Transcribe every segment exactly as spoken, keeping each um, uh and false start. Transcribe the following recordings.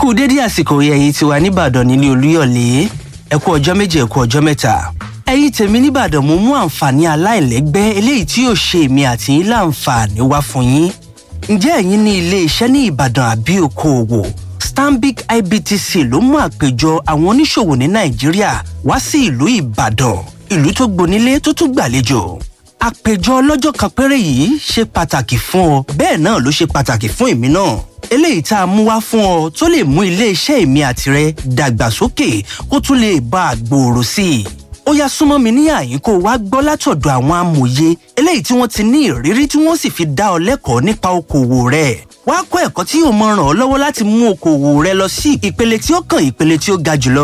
kú dédé àsìkò ẹ̀yin tí wà níbàdàn nílé Olúyọ̀lé ẹ kú ọjọ́ méje ẹ kú ọjọ́ mẹ́ta ẹ̀yin tèmi níbàdàn mo mú àǹfààní aláìlẹ́gbẹ́ eléyìí tí yóò ṣe èmi àti yín láǹfààní wá fún yín ǹjẹ́ ẹ̀yin ní ilé iṣẹ́ ní Ìbàdàn àbí okòòwò Stanbic I B T C ló mú àpéjọ àwọn oníṣòwò ní Nàìjíríà wá sí ìlú Ìbàdàn ìlú tó gbónílé tó tún gbàlejò àpéjọ ọlọ́jọ́ kan péré yìí ṣe pàtàkì fún ọ bẹ́ẹ̀ náà ló ṣe pàtàkì fún èmi náà eléyìí tá a mú wá fún ọ tó lè mú ilé-iṣẹ́ èmi àti rẹ dàgbàsókè kó tún lè bá a gbòòrò sí i ó yá súnmọ́ mi ní àyín kó wá gbọ́ látọ̀dọ̀ àwọn amòye eléyìí tí wọ́n ti ní ìrírí tí wọ́n sì fi dá ọ lẹ́kọ̀ọ́ nípa okòwò rẹ̀ wá kọ́ ẹ̀kọ́ tí yóò máa ràn ọ́ lọ́wọ́ láti mú okòwò rẹ lọ sí ìpele tí ó kàn ìpele tí ó ga jùlọ.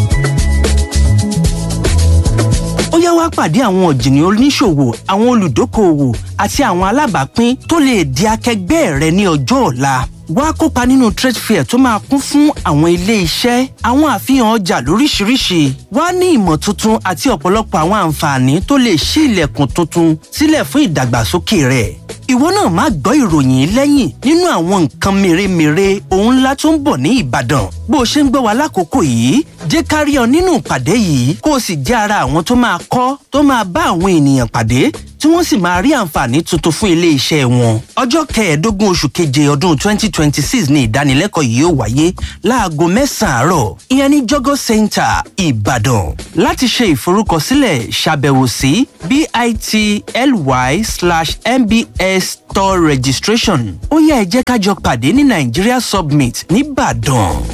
ó yá wá pàdé àwọn ọ̀jìnì oníṣòwò àwọn olùdókòwò àti àwọn alábàápín tó lè di akẹgbẹ́ rẹ ní ọjọ́ ọ̀la wá kópa nínú trade fair tó máa kún fún àwọn ilé-iṣẹ́ àwọn àfihàn ọjà lóríṣiríṣi wá ní ìmọ̀ tuntun àti ọ̀pọ̀lọpọ̀ àwọn àǹfààní tó lè ṣí ilẹ̀kùn tuntun sílẹ̀ fún ìdàgbàsókè rẹ̀ ìwọ náà má gbọ́ ìròyìn lẹ́yìn nínú àwọn nǹkan mèremère ohun ńlá tó ń bọ̀ ní Ìbàdàn bó o ṣe ń gbọ́ wa lákòókò yìí jẹ́ ká rí ọ nínú ìpàdé yìí kó o sì jẹ́ ara àwọn tó máa kọ́ tó máa bá àwọn ènìyàn pàdé tí wọ́n sì máa rí àǹfààní tuntun fún ilé-iṣẹ́ wọn. ọjọ́ kẹẹ̀ẹ́dógún oṣù keje ọdún twenty twenty six ni ìdánilẹ́kọ̀ọ́ yìí yóò wáyé láago mẹ́sàn-án àárọ̀ ìyẹn ní Jogos Center Ìbàdàn. láti ṣe ìforúkọsílẹ̀ ṣàbẹ̀wò sí bit.ly slash mbs store registration. ó yá ẹ jẹ́ ká jọ pàdé ní Nigeria Submit ní Ìbàdàn.